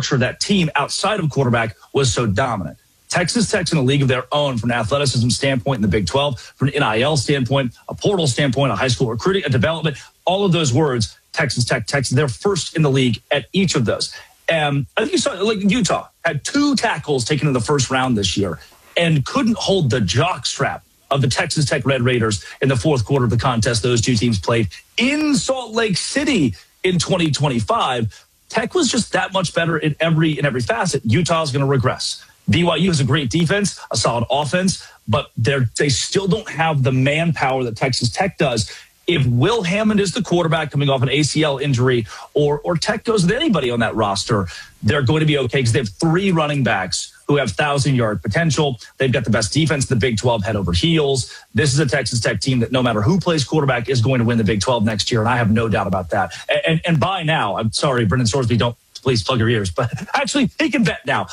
structure of that team outside of quarterback was so dominant. Texas Tech's in a league of their own from an athleticism standpoint in the Big 12, from an NIL standpoint, a portal standpoint, a high school recruiting, a development, all of those words, Texas Tech, they're first in the league at each of those. I think you saw, like Utah had 2 tackles taken in the first round this year and couldn't hold the jockstrap of the Texas Tech Red Raiders in the fourth quarter of the contest those two teams played in Salt Lake City in 2025. Tech was just that much better in every facet. Utah's going to regress. BYU has a great defense, a solid offense, but they still don't have the manpower that Texas Tech does. If Will Hammond is the quarterback coming off an ACL injury, or Tech goes with anybody on that roster, they're going to be okay because they have 3 running backs who have 1,000-yard potential. They've got the best defense in the Big 12 head over heels. This is a Texas Tech team that no matter who plays quarterback is going to win the Big 12 next year, and I have no doubt about that. And by now, I'm sorry, Brendan Sorsby, don't please plug your ears, but actually he can bet now.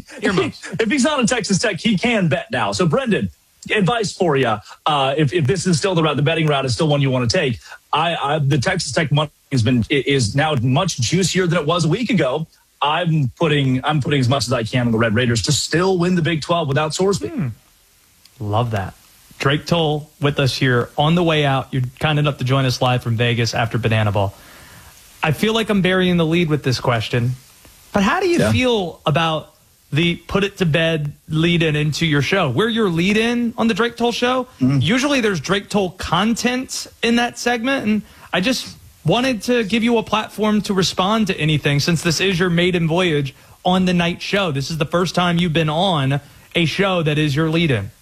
If he's not in Texas Tech, he can bet now. So Brendan, advice for you, if this is still the betting route is still one you want to take, the Texas Tech money is now much juicier than it was a week ago. I'm putting as much as I can on the Red Raiders to still win the Big 12 without Sorsby. Love that. Drake Toll with us here on the way out. You're kind enough to join us live from Vegas after Banana Ball. I feel like I'm burying the lead with this question, but how do you feel about the put it to bed lead in into your show? We're your lead in on the Drake Toll show. Usually there's Drake Toll content in that segment, and I just wanted to give you a platform to respond to anything since this is your maiden voyage on the night show. This is the first time you've been on a show that is your lead in.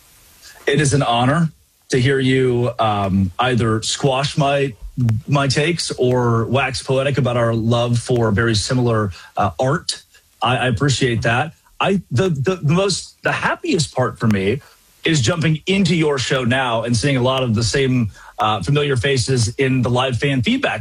It is an honor to hear you either squash my takes or wax poetic about our love for very similar art. I appreciate that. The happiest part for me is jumping into your show now and seeing a lot of the same familiar faces in the live fan feedback